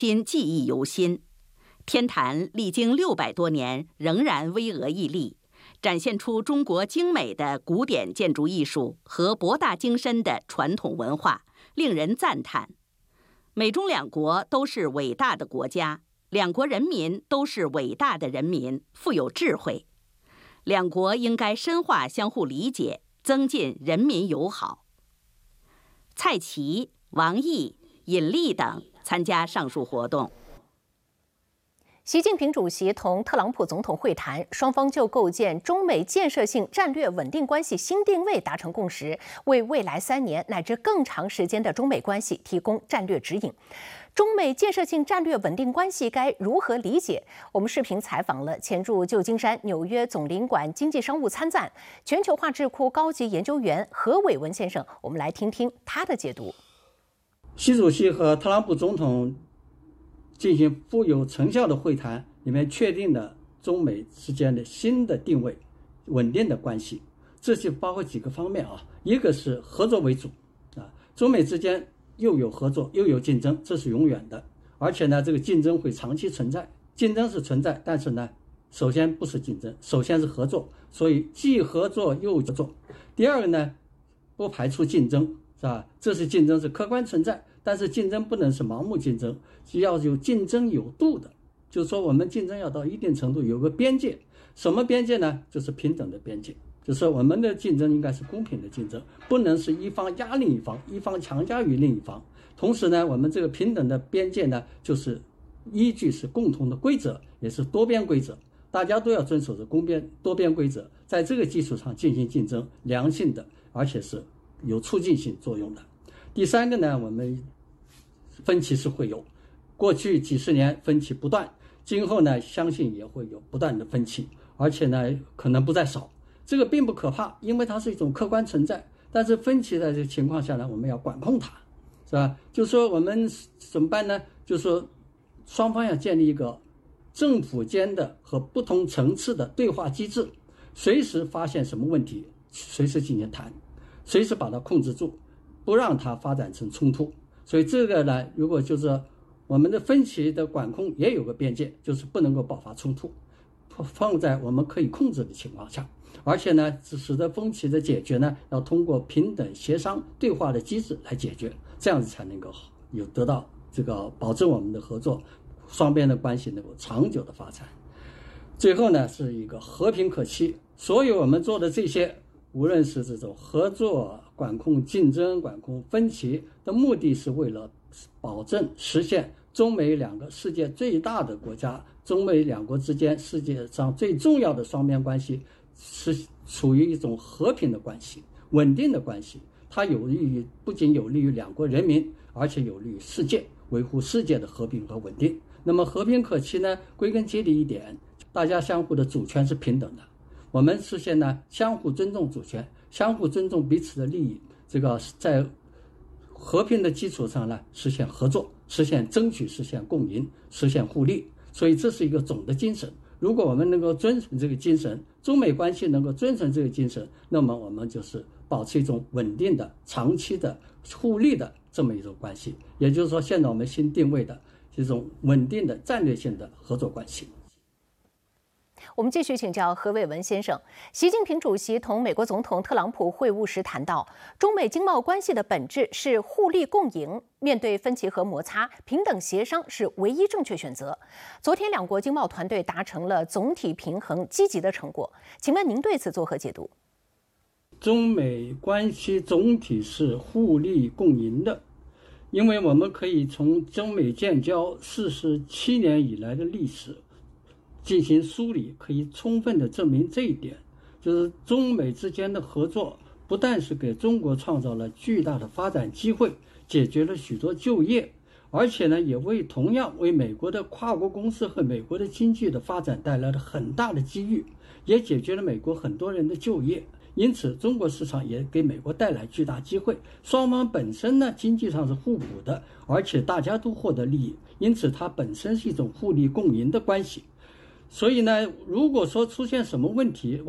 今记忆犹新。天坛历经600多年，仍然巍峨屹立，展现出中国精美的古典建筑艺术和博大精深的传统文化，令人赞叹。美中两国都是伟大的国家，两国人民都是伟大的人民，富有智慧。两国应该深化相互理解，增进人民友好。蔡奇、王毅、尹力等参加上述活动。 习近平主席同特朗普总统会谈，双方就构建中美建设性战略稳定关系新定位达成共识，为未来3年乃至更长时间的中美关系提供战略指引。中美建设性战略稳定关系该如何理解？我们视频采访了前驻旧金山、纽约总领馆经济商务参赞、全球化智库高级研究员何伟文先生，我们来听听他的解读。 习主席和特朗普总统进行富有成效的会谈，里面确定了中美之间的新的定位，稳定的关系。这就包括几个方面啊，一个是合作为主啊，中美之间又有合作又有竞争，这是永远的，而且呢，这个竞争会长期存在。竞争是存在，但是呢，首先不是竞争，首先是合作，所以既合作又合作。第二个呢，不排除竞争，是吧？这是竞争是客观存在，但是竞争不能是盲目竞争，要有竞争有度的，就是说我们竞争要到一定程度，有个边界。什么边界呢？就是平等的边界，就是说我们的竞争应该是公平的竞争，不能是一方压另一方，一方强加于另一方。同时呢，我们这个平等的边界呢，就是依据是共同的规则，也是多边规则，大家都要遵守着多边规则，在这个基础上进行竞争，良性的，而且是有促进性作用的。第三个呢，我们分歧是会有，过去几十年分歧不断，今后呢相信也会有不断的分歧，而且呢可能不再少。这个并不可怕，因为它是一种客观存在。但是分歧的这个情况下呢，我们要管控它，是吧？就说我们怎么办呢？就是说双方要建立一个政府间的和不同层次的对话机制，随时发现什么问题，随时进行谈，随时把它控制住，不让它发展成冲突。所以这个呢，如果就是我们的分歧的管控也有个边界，就是不能够爆发冲突，放在我们可以控制的情况下。而且呢，使得分歧的解决呢，要通过平等协商对话的机制来解决，这样子才能够有得到这个保证我们的合作，双边的关系能够长久的发展。最后呢，是一个和平可期。所有我们做的这些，无论是这种合作、管控竞争、管控分歧的目的，是为了保证实现中美两个世界最大的国家，中美两国之间世界上最重要的双边关系是处于一种和平的关系、稳定的关系。它不仅有利于两国人民，而且有利于世界，维护世界的和平和稳定。那么和平可期呢，归根结底一点，大家相互的主权是平等的。我们实现呢，相互尊重主权，相互尊重彼此的利益，这个在和平的基础上呢，实现合作，争取实现共赢，实现互利。所以这是一个总的精神。如果我们能够遵循这个精神，中美关系能够遵循这个精神，那么我们就是保持一种稳定的、长期的、互利的这么一种关系。也就是说，现在我们新定位的这种稳定的战略性的合作关系。 我们继续请教何伟文先生。习近平主席同美国总统特朗普会晤时谈到，中美经贸关系的本质是互利共赢，面对分歧和摩擦，平等协商是唯一正确选择。昨天两国经贸团队达成了总体平衡积极的成果，请问您对此作何解读？ 中美关系总体是互利共赢的，因为我们可以从中美建交47年以来的历史进行梳理，可以充分的证明这一点。就是中美之间的合作不但是给中国创造了巨大的发展机会，解决了许多就业，而且呢，也同样为美国的跨国公司和美国的经济的发展带来了很大的机遇，也解决了美国很多人的就业。因此中国市场也给美国带来巨大机会，双方本身呢经济上是互补的，而且大家都获得利益，因此它本身是一种互利共赢的关系。所以呢，如果说出现什么问题，